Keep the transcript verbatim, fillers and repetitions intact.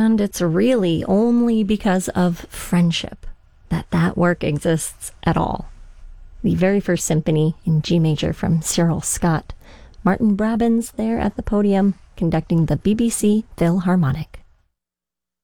And it's really only because of friendship that that work exists at all. The very first symphony in G major from Cyril Scott, Martin Brabants there at the podium conducting the B B C Philharmonic.